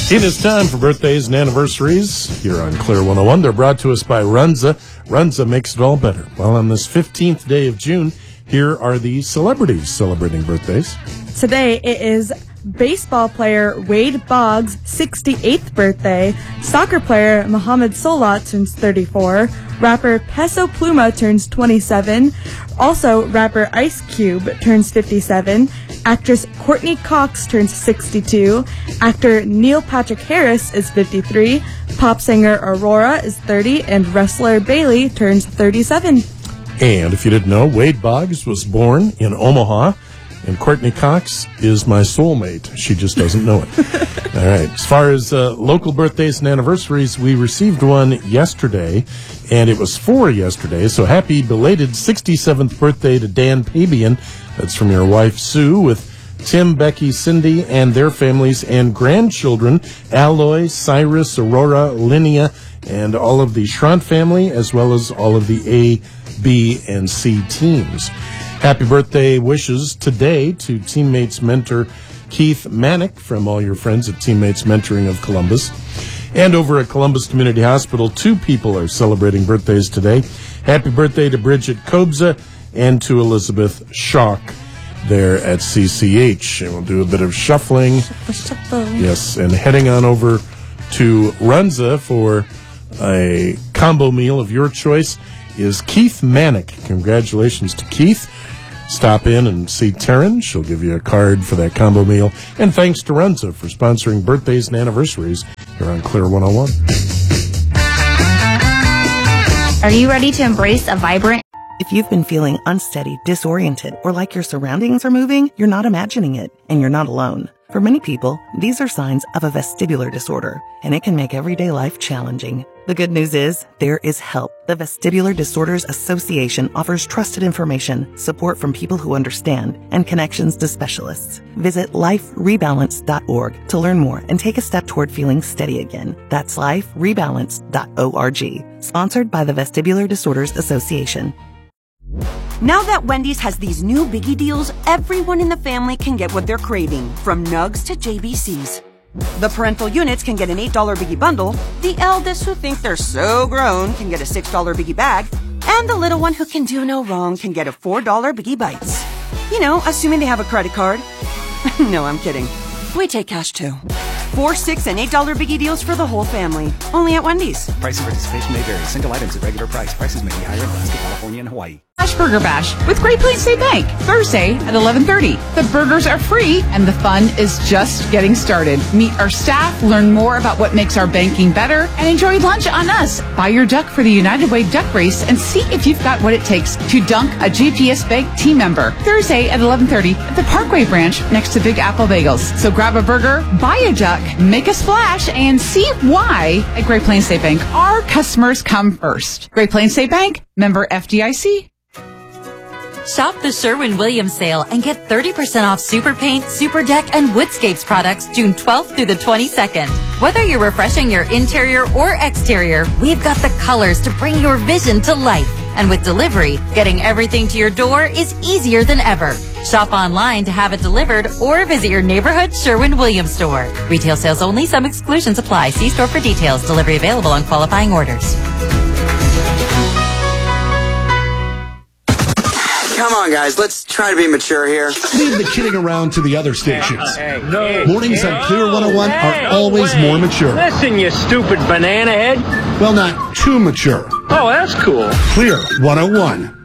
It is time for birthdays and anniversaries here on Clear 101. They're brought to us by Runza. Runza makes it all better. Well, on this 15th day of June, here are the celebrities celebrating birthdays. Today it is baseball player Wade Boggs' 68th birthday. Soccer player Mohamed Salah turns 34. Rapper Peso Pluma turns 27. Also, rapper Ice Cube turns 57. Actress Courtney Cox turns 62. Actor Neil Patrick Harris is 53. Pop singer Aurora is 30. And wrestler Bailey turns 37. And if you didn't know, Wade Boggs was born in Omaha, and Courtney Cox is my soulmate. She just doesn't know it. All right. As far as local birthdays and anniversaries, we received one yesterday, and it was for yesterday. So happy belated 67th birthday to Dan Pabian. That's from your wife, Sue, with Tim, Becky, Cindy, and their families and grandchildren, Alloy, Cyrus, Aurora, Linnea, and all of the Schrant family, as well as all of the A, B, and C teams. Happy birthday wishes today to Teammates mentor Keith Manick from all your friends at Teammates Mentoring of Columbus. And over at Columbus Community Hospital, 2 people are celebrating birthdays today. Happy birthday to Bridget Kobza and to Elizabeth Schock there at CCH. And we'll do a bit of shuffling. Shuffle. Yes, and heading on over to Runza for a combo meal of your choice is Keith Manick. Congratulations to Keith. Stop in and see Taryn. She'll give you a card for that combo meal. And thanks to Runza for sponsoring birthdays and anniversaries here on Clear 101. Are you ready to embrace a vibrant? If you've been feeling unsteady, disoriented, or like your surroundings are moving, you're not imagining it, and you're not alone. For many people, these are signs of a vestibular disorder, and it can make everyday life challenging. The good news is, there is help. The Vestibular Disorders Association offers trusted information, support from people who understand, and connections to specialists. Visit liferebalance.org to learn more and take a step toward feeling steady again. That's liferebalance.org. Sponsored by the Vestibular Disorders Association. Now that Wendy's has these new biggie deals, everyone in the family can get what they're craving, from nugs to JBCs. The parental units can get an $8 biggie bundle, the eldest who think they're so grown can get a $6 biggie bag, and the little one who can do no wrong can get a $4 biggie bites. You know, assuming they have a credit card. No, I'm kidding. We take cash too. 4, $6, and $8 biggie deals for the whole family. Only at Wendy's. Price and participation may vary. Single items at regular price. Prices may be higher in Alaska, California, and Hawaii. Burger Bash with Great Plains State Bank, Thursday at 11:30. The burgers are free and the fun is just getting started. Meet our staff, learn more about what makes our banking better, and enjoy lunch on us. Buy your duck for the United Way Duck Race and see if you've got what it takes to dunk a GPS Bank team member. Thursday at 11:30 at the Parkway branch next to Big Apple Bagels. So grab a burger, buy a duck, make a splash, and see why at Great Plains State Bank our customers come first. Great Plains State Bank, member FDIC. Shop the Sherwin-Williams sale and get 30% off Super Paint, Super Deck, and Woodscapes products June 12th through the 22nd. Whether you're refreshing your interior or exterior, we've got the colors to bring your vision to life. And with delivery, getting everything to your door is easier than ever. Shop online to have it delivered or visit your neighborhood Sherwin-Williams store. Retail sales only. Some exclusions apply. See store for details. Delivery available on qualifying orders. Come on, guys. Let's try to be mature here. Leave the kidding around to the other stations. Mornings on Clear 101 are always more mature. Listen, you stupid banana head. Well, not too mature. Oh, that's cool. Clear 101.